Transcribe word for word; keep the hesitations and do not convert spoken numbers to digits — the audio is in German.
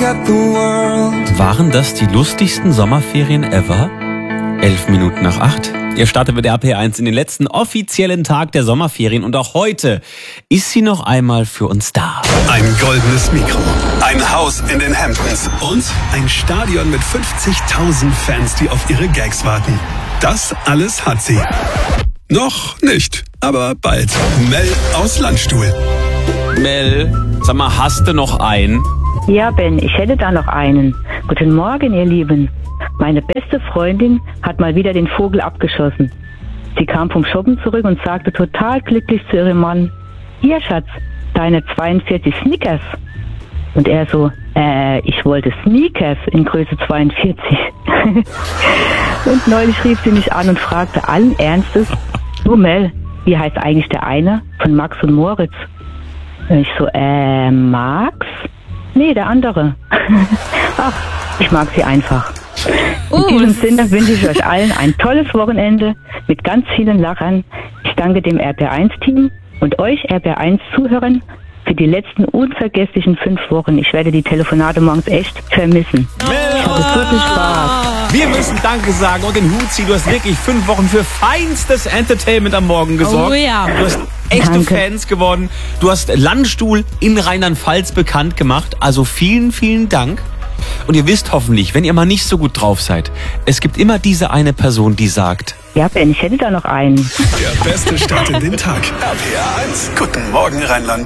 Waren das die lustigsten Sommerferien ever? Elf Minuten nach acht. Ihr startet mit R P eins in den letzten offiziellen Tag der Sommerferien und auch heute ist sie noch einmal für uns da. Ein goldenes Mikro, ein Haus in den Hamptons und ein Stadion mit fünfzigtausend Fans, die auf ihre Gags warten. Das alles hat sie. Noch nicht, aber bald. Mel aus Landstuhl. Mel, sag mal, hast du noch einen? Ja, Ben, ich hätte da noch einen. Guten Morgen, ihr Lieben. Meine beste Freundin hat mal wieder den Vogel abgeschossen. Sie kam vom Shoppen zurück und sagte total glücklich zu ihrem Mann: Hier, Schatz, deine zweiundvierzig Snickers. Und er so: äh, ich wollte Sneakers in Größe zweiundvierzig. Und neulich rief sie mich an und fragte allen Ernstes: Du Mel, wie heißt eigentlich der eine von Max und Moritz? Und ich so: äh, Max? Nee, der andere. Ach, ich mag sie einfach. In diesem Sinne wünsche ich euch allen ein tolles Wochenende mit ganz vielen Lachern. Ich danke dem R P eins Team und euch R P eins Zuhörern für die letzten unvergesslichen fünf Wochen. Ich werde die Telefonate morgens echt vermissen. Ich hatte so viel Spaß. Wir müssen Danke sagen und den Hut ziehen. Du hast wirklich fünf Wochen für feinstes Entertainment am Morgen gesorgt. Oh ja. Du hast echte Danke. Fans geworden. Du hast Landstuhl in Rheinland-Pfalz bekannt gemacht. Also vielen, vielen Dank. Und ihr wisst hoffentlich, wenn ihr mal nicht so gut drauf seid, es gibt immer diese eine Person, die sagt: Ja, Ben, ich hätte da noch einen. Der beste Start in den Tag. R P eins. Guten Morgen, Rheinland.